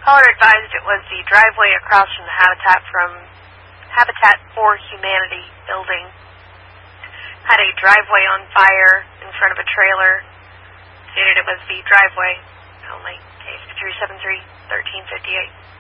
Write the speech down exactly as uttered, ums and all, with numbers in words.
Caller advised it was the driveway across from the Habitat from Habitat for Humanity building. Had a driveway on fire in front of a trailer. Stated it was the driveway only. Case three seven three, one three five eight.